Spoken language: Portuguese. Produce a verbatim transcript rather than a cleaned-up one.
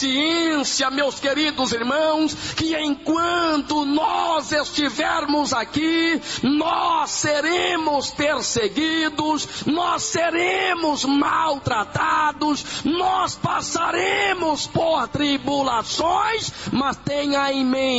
Ciência, meus queridos irmãos, que enquanto nós estivermos aqui, nós seremos perseguidos, nós seremos maltratados, nós passaremos por tribulações, mas tenha em mente,